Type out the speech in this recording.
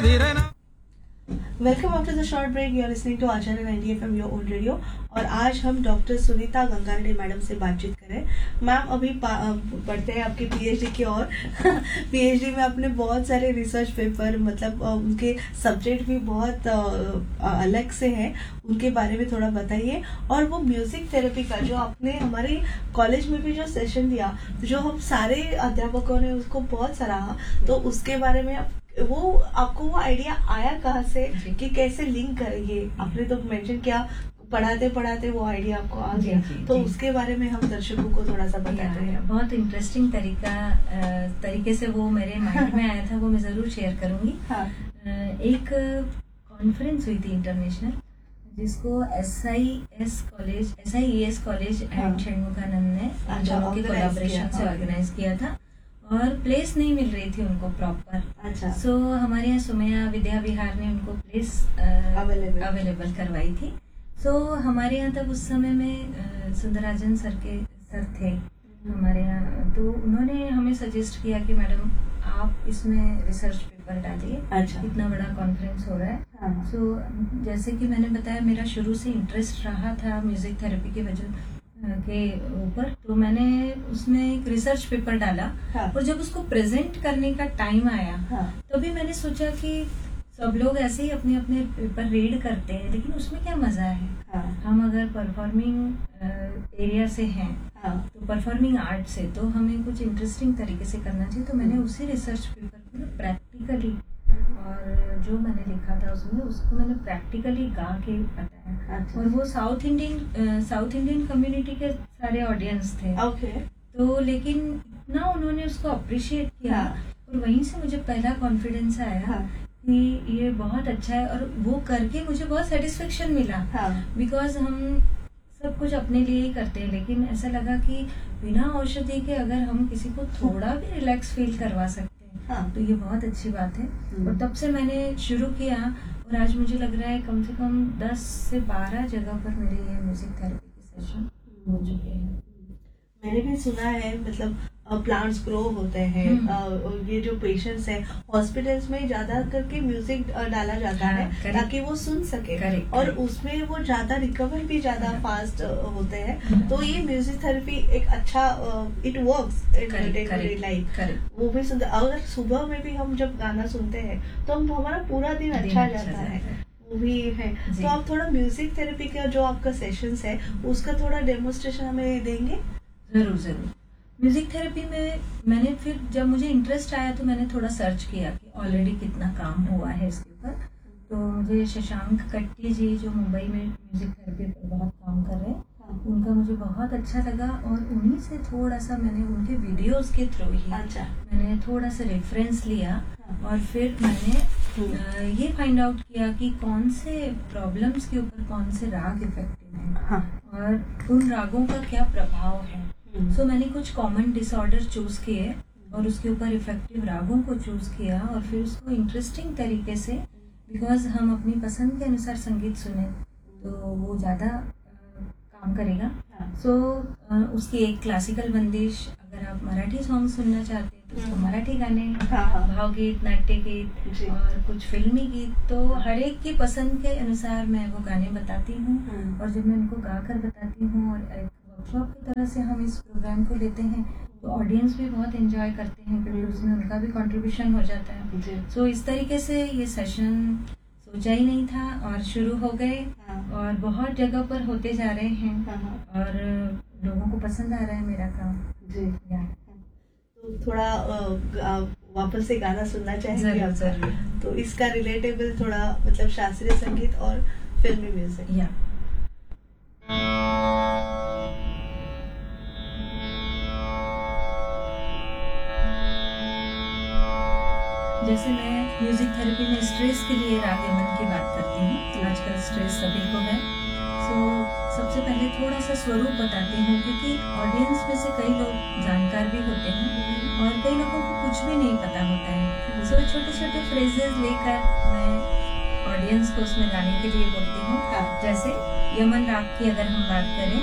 Welcome after the short break, you are listening to Acharya 90 FM your own radio. और आज हम doctor Sunita गंगारेड्डी madam से बातचीत करें। मैम अभी बढ़ते हैं आपकी पीएचडी की ओर। पीएचडी में आपने बहुत सारे रिसर्च पेपर, मतलब उनके सब्जेक्ट भी बहुत अलग से हैं, उनके बारे में थोड़ा बताइए। और वो म्यूजिक थेरेपी का जो आपने हमारे कॉलेज में भी जो सेशन दिया, जो हम सारे अध्यापकों ने उसको बहुत सराहा, तो उसके बारे में वो आपको वो आइडिया आया कहाँ से कि कैसे लिंक करेंगे? आपने तो मेंशन किया पढ़ाते पढ़ाते वो आइडिया आपको आ गया, तो उसके बारे में हम दर्शकों को थोड़ा सा बताते हैं। बहुत इंटरेस्टिंग तरीके से वो मेरे माइंड में आया था, वो मैं जरूर शेयर करूंगी। हाँ। एक कॉन्फ्रेंस हुई थी इंटरनेशनल, जिसको SIES कॉलेज एंड षणमुखानंद ने दोनों के कोलैबोरेशन से ऑर्गेनाइज किया था, और प्लेस नहीं मिल रही थी उनको प्रॉपर। अच्छा। सो हमारे यहाँ सुमैया विद्या विहार ने उनको प्लेस अवेलेबल करवाई थी। सो हमारे यहाँ तब उस समय में सुंदराजन सर थे हमारे यहाँ, तो उन्होंने हमें सजेस्ट किया कि मैडम आप इसमें रिसर्च पेपर डालिए। अच्छा। इतना बड़ा कॉन्फ्रेंस हो रहा है। हाँ। सो जैसे कि मैंने बताया, मेरा शुरू से इंटरेस्ट रहा था म्यूजिक थेरेपी की वजह के ऊपर, तो मैंने उसमें एक रिसर्च पेपर डाला। हाँ। और जब उसको प्रेजेंट करने का टाइम आया, हाँ, तभी मैंने सोचा कि सब लोग ऐसे ही अपने अपने पेपर रीड करते हैं, लेकिन उसमें क्या मजा है? हाँ। हम अगर परफॉर्मिंग एरिया से हैं, हाँ, तो परफॉर्मिंग आर्ट से, तो हमें कुछ इंटरेस्टिंग तरीके से करना चाहिए। तो मैंने उसी रिसर्च पेपर को प्रैक्टिकली, और जो मैंने लिखा था उसमें, उसको मैंने प्रैक्टिकली गा के बताया। अच्छा। और वो साउथ इंडियन कम्युनिटी के सारे ऑडियंस थे। ओके। तो लेकिन इतना उन्होंने उसको अप्रिशिएट किया। हाँ। और वहीं से मुझे पहला कॉन्फिडेंस आया। हाँ। कि ये बहुत अच्छा है, और वो करके मुझे बहुत सेटिस्फेक्शन मिला। हाँ। बिकॉज हम सब कुछ अपने लिए ही करते हैं, लेकिन ऐसा लगा कि बिना औषधि के अगर हम किसी को थोड़ा भी रिलैक्स फील करवा सकते, हाँ, तो ये बहुत अच्छी बात है। और तब से मैंने शुरू किया, और आज मुझे लग रहा है कम से कम 10 से 12 जगह पर मेरे ये म्यूजिक थेरेपी के सेशन हो चुके हैं। मैंने भी सुना है, मतलब प्लांट्स ग्रो होते हैं, ये जो पेशेंट्स हैं हॉस्पिटल्स में ज्यादा करके म्यूजिक डाला जाता है, ताकि वो सुन सके, और उसमें वो ज्यादा रिकवर भी ज्यादा फास्ट होते हैं। तो ये म्यूजिक थेरेपी एक अच्छा, it works in day life. वो भी सुनते, अगर सुबह में भी हम जब गाना सुनते हैं तो हमारा पूरा दिन अच्छा जाता है, वो भी है। तो आप थोड़ा म्यूजिक थेरेपी का जो आपका सेशंस है उसका थोड़ा डेमोन्स्ट्रेशन हमें देंगे? जरूर। म्यूजिक थेरेपी में मैंने फिर जब मुझे इंटरेस्ट आया, तो मैंने थोड़ा सर्च किया कि ऑलरेडी कितना काम हुआ है इसके ऊपर। तो मुझे शशांक कट्टी जी, जो मुंबई में म्यूजिक थेरेपी पर बहुत काम कर रहे हैं, उनका मुझे बहुत अच्छा लगा, और उन्हीं से थोड़ा सा मैंने उनके वीडियोस के थ्रू ही मैंने थोड़ा सा रेफरेंस लिया। और फिर मैंने ये फाइंड आउट किया कि कौन से प्रॉब्लम्स के ऊपर कौन से राग इफेक्टिव हैं, और उन रागों का क्या प्रभाव है। सो मैंने कुछ कॉमन डिसऑर्डर चूज किए, और उसके ऊपर इफेक्टिव रागों को चूज किया, और फिर उसको इंटरेस्टिंग तरीके से, बिकॉज हम अपनी पसंद के अनुसार संगीत सुने तो वो ज़्यादा काम करेगा। सो उसकी एक क्लासिकल बंदिश, अगर आप मराठी सॉन्ग सुनना चाहते हैं तो उसको मराठी गाने, भावगीत, नाट्य गीत, और कुछ फिल्मी गीत, तो हर एक की पसंद के अनुसार मैं वो गाने बताती हूँ। और जब मैं उनको गा कर बताती हूँ, और एक वर्कशॉप की तरह से हम इस प्रोग्राम को लेते हैं, तो ऑडियंस भी बहुत एंजॉय करते हैं, क्योंकि उसमें उनका भी कंट्रीब्यूशन हो जाता है। सो इस तरीके से ये सेशन सोचा ही नहीं था, और शुरू हो गए, और बहुत जगह पर होते जा रहे हैं, और लोगों को पसंद आ रहा है मेरा काम। जी। तो थोड़ा वापस से गाना सुनना चाहेंगे आप? तो इसका रिलेटेबल थोड़ा, मतलब शास्त्रीय संगीत और फिल्मी म्यूजिक। या जैसे मैं म्यूजिक थेरेपी में स्ट्रेस के लिए राग यमन की बात करती हूँ, तो आजकल स्ट्रेस सभी को है। सो सबसे पहले थोड़ा सा स्वरूप बताती हूँ, क्योंकि ऑडियंस में से कई लोग जानकार भी होते हैं, और कई लोगों को कुछ भी नहीं पता होता है। सो छोटे छोटे फ्रेजेस लेकर मैं ऑडियंस को उसमें गाने के लिए बोलती हूँ। जैसे यमन राग की अगर हम बात करें,